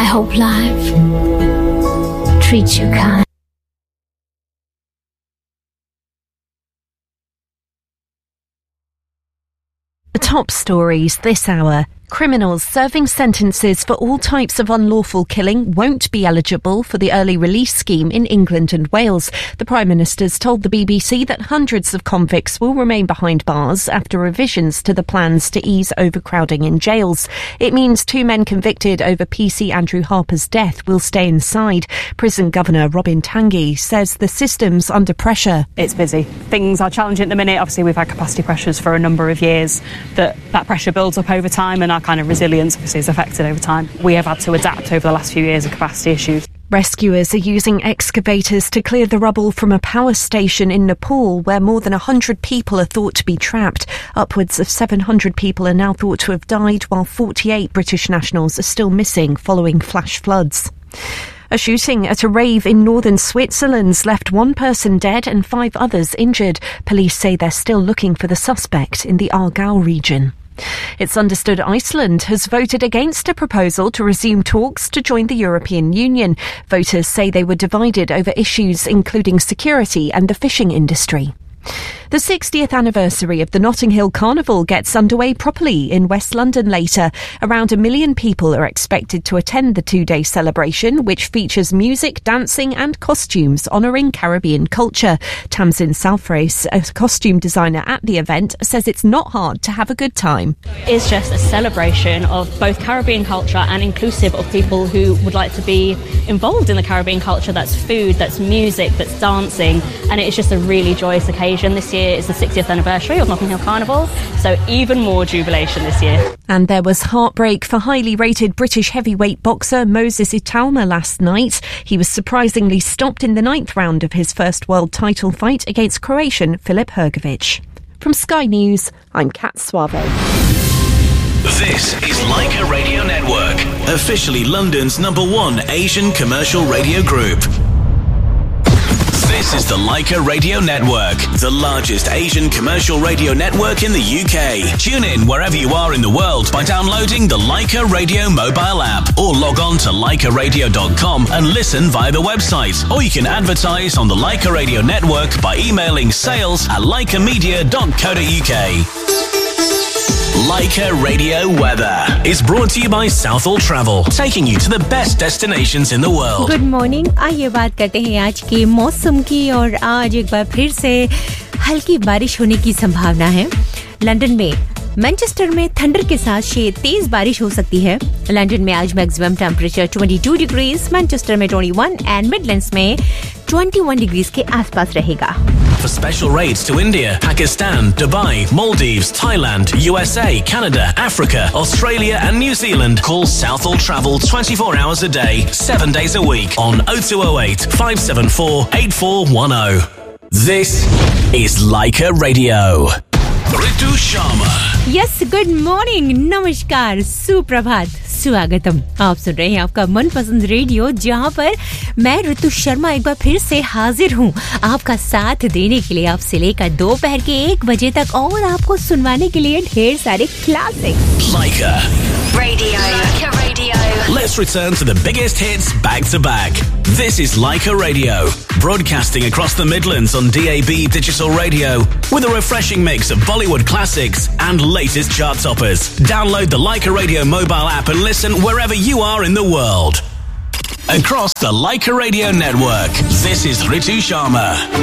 hope life treats you kind. The top stories this hour. Criminals serving sentences for all types of unlawful killing won't be eligible for the early release scheme in England and Wales. The Prime Minister's told the BBC that hundreds of convicts will remain behind bars after revisions to the plans to ease overcrowding in jails. It means 2 men convicted over PC Andrew Harper's death will stay inside. Prison Governor Robin Tanguy says the system's under pressure. It's busy. Things are challenging at the minute. Obviously, we've had capacity pressures for a number of years. That pressure builds up over time, and our kind of resilience obviously is affected over time. We have had to adapt over the last few years of capacity issues. Rescuers are using excavators to clear the rubble from a power station in Nepal where more than 100 people are thought to be trapped. Upwards of 700 people are now thought to have died, while 48 British nationals are still missing following flash floods. A shooting at a rave in northern Switzerland's left 1 person dead and 5 others injured. Police say they're still looking for the suspect in the Aargau region. It's understood Iceland has voted against a proposal to resume talks to join the European Union. Voters say they were divided over issues including security and the fishing industry. The 60th anniversary of the Notting Hill Carnival gets underway properly in West London later. Around 1 million people are expected to attend the 2-day celebration, which features music, dancing and costumes honouring Caribbean culture. Tamsin Salfrace, a costume designer at the event, says it's not hard to have a good time. It's just a celebration of both Caribbean culture and inclusive of people who would like to be involved in the Caribbean culture. That's food, that's music, that's dancing, and it's just a really joyous occasion. This year is the 60th anniversary of Notting Hill Carnival, so even more jubilation this year. And there was heartbreak for highly rated British heavyweight boxer Moses Itauma last night. He was surprisingly stopped in the 9th round of his first world title fight against Croatian Filip Hrgović. From Sky News, I'm Kat Suave. This is Leica Radio Network, officially London's #1 Asian commercial radio group. This is the Leica Radio Network, the largest Asian commercial radio network in the UK. Tune in wherever you are in the world by downloading the Leica Radio mobile app or log on to leicaradio.com and listen via the website. Or you can advertise on the Leica Radio Network by emailing sales@leicamedia.co.uk. Leica Radio Weather is brought to you by Southall Travel, taking you to the best destinations in the world. Good morning. आइए बात करते हैं आज के मौसम की और आज एक बार फिर से हल्की बारिश होने की संभावना है। लंदन में मैनचेस्टर में थंडर के साथ तेज बारिश हो सकती है। लंदन में आज मैक्सिमम टेंपरेचर 22 डिग्रीज, मैनचेस्टर में 21 एंड मिडलैंड्स में 21 डिग्रीज के आसपास रहेगा। For special rates to India, Pakistan, Dubai, Maldives, Thailand, USA, Canada, Africa, Australia and New Zealand, call Southall Travel 24 hours a day, 7 days a week on 0208 574 8410. This is Leica Radio. Ritu Sharma. Yes, good morning, नमस्कार, सुप्रभात, स्वागतम। आप सुन रहे हैं आपका मनपसंद radio, जहां पर मैं ऋतु शर्मा एक बार फिर से हाजिर हूं आपका साथ देने के लिए, आपसे लेकर दोपहर के 1 बजे तक और आपको सुनवाने के लिए ढेर सारे classic. Leica Radio. Leica Radio. Let's return to the biggest hits back to back. This is Leica Radio, broadcasting across the Midlands on DAB digital radio with a refreshing mix of Bollywood classics and latest chart toppers. Download the Leica Radio mobile app and listen wherever you are in the world. Across the Leica Radio network, this is Ritu Sharma.